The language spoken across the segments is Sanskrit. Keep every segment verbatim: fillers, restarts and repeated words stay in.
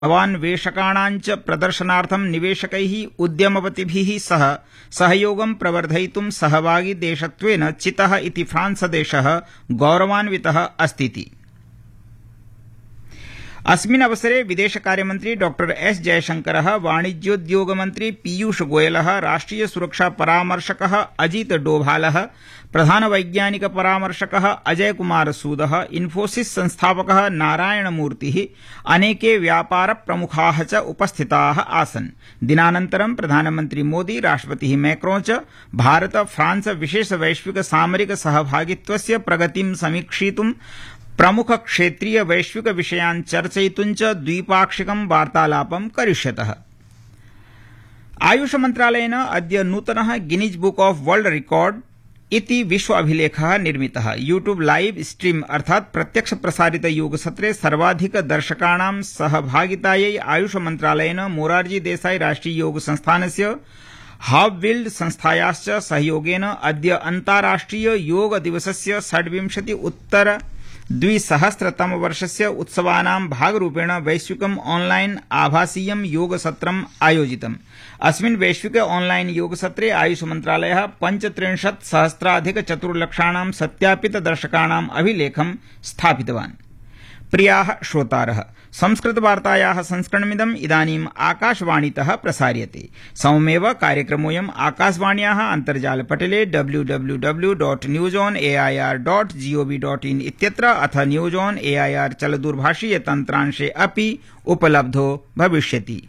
नवान्वेषकाणां च प्रदर्शनार्थं निवेशकैः उद्यमपतिभिः सह सहयोगं प्रवर्धयितुं सहभागी देशत्वेन चितः इति फ्रांस देशः गौरवान्वितः अस्तीति। अस्मिन् अवसरे विदेशकार्यमन्त्री डॉ एस जयशंकरः, वाणिज्योद्योगमन्त्री पीयूष गोयलः, राष्ट्रिय सुरक्षा परामर्शकः अजित डोभालः, प्रधान वैज्ञानिक परामर्शकः अजय कुमार सूदः, इन्फोसिस संस्थापकः नारायण मूर्तिः, अनेके व्यापार प्रमुखाः च उपस्थिताः आसन्। दिनानन्तरं प्रधानमन्त्री मोदी, राष्ट्रपतिः मैक्रों च भारत फ्रांस विशेष वैश्विक सामरिक सहभागित्वस्य प्रगतिं समीक्षितुं प्रमुख क्षेत्रीय वैश्विक विषयान् चर्चयितुं च द्विपाक्षिकं वार्तालापं करिष्यतः। आयुष मन्त्रालयेन अद्य नूतनः Guinness book of world record इति विश्व अभिलेखः निर्मितः। यूट्यूब लाइव स्ट्रीम अर्थात् प्रत्यक्ष प्रसारित योगसत्रे सर्वाधिक दर्शकाणां सहभागितायै आयुष मन्त्रालयेन मोरारजी देसाई राष्ट्रिय योग संस्थानस्य हावविल्ड संस्थायाश्च सहयोगेन अद्य अन्ताराष्ट्रिय योग दिवसस्य षड्विंशति उत्तर द्विसहस्रतम वर्षस्य उत्सवानां भागरूपेण वैश्विकम् ऑनलाइन आभासीयं योगसत्रम् आयोजितम्। अस्मिन् वैश्विक ऑनलाइन योगसत्रे आयुष मन्त्रालयः पञ्चत्रिंशत् सहस्राधिक चतुर्लक्षाणां सत्यापित दर्शकाणाम् अभिलेखं स्थापितवान्। प्रियाः श्रोतारः, संस्कृतवार्तायाः संस्करणमिदम् इदानीम् आकाशवाणीतः प्रसार्यते। सममेव कार्यक्रमोऽयम् आकाशवाण्याः अन्तर्जालपटले W W W dot news on A I R dot gov dot in इत्यत्र अथ news on A I R चलदूरभाषीय तन्त्रांशे अपि उपलब्धो भविष्यति।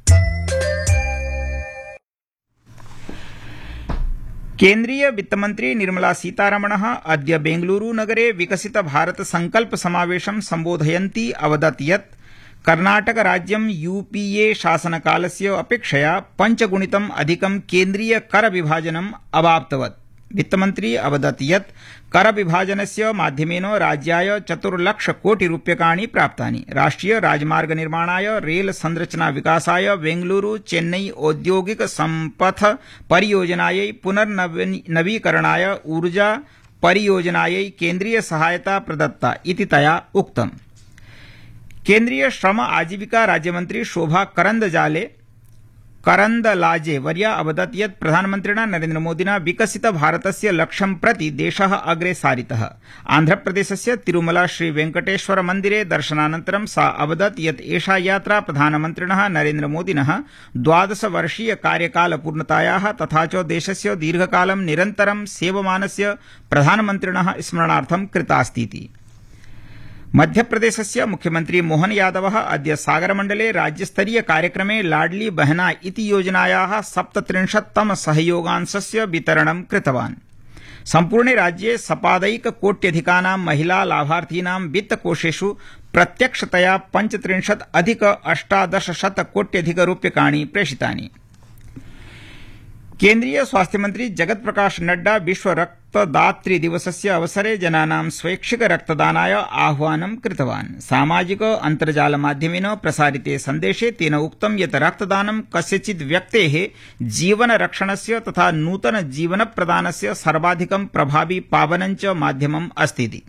केन्द्रीय वित्तमन्त्री निर्मला सीतारमणः अद्य बेंगलुरू नगरे विकसित भारत संकल्प समावेशं सम्बोधयन्ती अवदत् यत् कर्णाटक राज्यं यूपीए शासनकालस्य अपेक्षया पञ्चगुणितम् अधिकं केन्द्रीय कर विभाजनम् अवाप्तवत्। वित्तमन्त्री अवदत् यत् कर विभाजनस्य माध्यमेन राज्याय चतुर्लक्ष कोटि रूप्यकाणि प्राप्तानि। राष्ट्रिय राजमार्ग निर्माणाय, रेल संरचना विकासाय, बेंगलुरू चेन्नई औद्योगिक संपथ परियोजनायै, पुनर्नवीकरणाय, ऊर्जा परियोजनायै केन्द्रीय सहायता प्रदत्ता इति तया उक्तम्। केन्द्रीय श्रम आजीविका राज्यमन्त्री शोभा करन्दजाले करन्दलाजे वर्या अवदत् यत् प्रधानमन्त्रिणा नरेन्द्रमोदिना विकसित भारतस्य लक्ष्यं प्रति देशः अग्रे सारितः। आन्ध्रप्रदेशस्य तिरुमला श्री वेंकटेश्वर मन्दिरे दर्शनानन्तरं सा अवदत् यत् एषा यात्रा प्रधानमन्त्रिणः नरेन्द्रमोदिनः द्वादश वर्षीय कार्यकालपूर्णतायाः तथा च देशस्य दीर्घकालं निरन्तरं सेवमानस्य प्रधानमन्त्रिणः स्मरणार्थं कृतास्तीति। मध्यप्रदेशस्य मुख्यमन्त्री मोहन यादवः अद्य सागरमण्डले राज्यस्तरीय कार्यक्रमे लाडली बहना इति योजनायाः सप्तत्रिंशत्तम सहयोगांशस्य वितरणं कृतवान्। सम्पूर्णे राज्ये सपादैककोट्यधिकानां महिला लाभार्थीनां वित्तकोषेषु प्रत्यक्षतया पञ्चत्रिंशत् अधिक अष्टादशशत कोट्यधिक रूप्यकाणि प्रेषितानि। केन्द्रीय स्वास्थ्य मंत्री जगत प्रकाश नड्डा विश्व रक्तदातृ दिवसस्य अवसरे जनानां स्वैच्छिक रक्तदानाय आह्वानं कृतवान्। सामाजिक अन्तर्जाल माध्यमेन प्रसारिते सन्देशे तेन उक्तं यत् रक्तदानं कस्यचित् व्यक्तेः जीवन रक्षणस्य तथा नूतन जीवन प्रदानस्य सर्वाधिकं प्रभावी पावनं च माध्यमम् अस्तीति।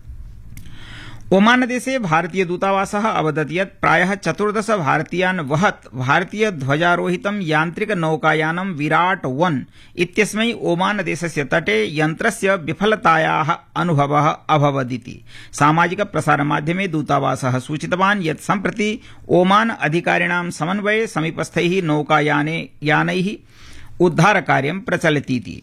ओमान देशे भारतीय दूतावासः अवदत् यत् प्रायः चतुर्दश भारतीयान् वहत् भारतीय ध्वजारोहितं यान्त्रिक नौकायानं विराट वन इत्यस्मै ओमान देशस्य तटे यन्त्रस्य विफलतायाः अनुभवः अभवदिति। सामाजिक प्रसारमाध्यमे दूतावासः सूचितवान् यत् सम्प्रति ओमान अधिकारिणां समन्वये समीपस्थैः नौकायाने यानैः उद्धारकार्यं प्रचलतीति।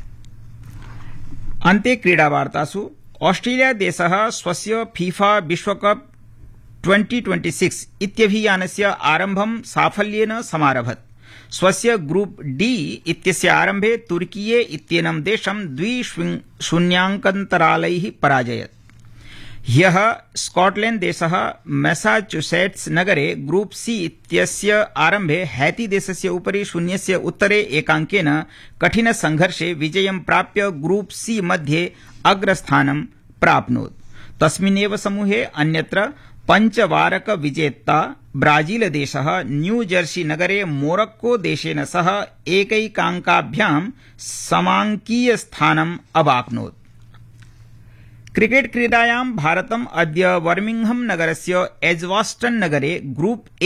अन्ते क्रीडावार्तासु ऑस्ट्रेलिया देशः स्वस्य फीफा विश्वकप ट्वेंटी ट्वेंटी सिक्स इत्यभियानस्य आरम्भं साफल्येन समारभत। स्वस्य ग्रुप डी इत्यस्य आरम्भे तुर्कीये इत्येनं देशं द्वि शून्याङ्कान्तरालैः पराजयत्। ह्यः स्कॉटलैंड देशः मैसाचुसेट्स नगरे ग्रुप सी इत्यस्य आरम्भे हैती देशस्य उपरि शून्यस्य उत्तरे एकाङ्केन कठिन संघर्षे विजयं प्राप्य ग्रुप सी मध्ये अग्रस्थानं प्राप्नोत्। तस्मिन्नेव समूहे अन्यत्र पञ्चवारक विजेता ब्राजील देशः न्यू जर्सी नगरे मोरक्को देशेन सह एकैकाङ्काभ्यां समाङ्कीय स्थानम् अवाप्नोत्। क्रिकेट क्रीडायां भारतम् अद्य बर्मिंघम नगरस्य एज्बास्टन नगरे ग्रुप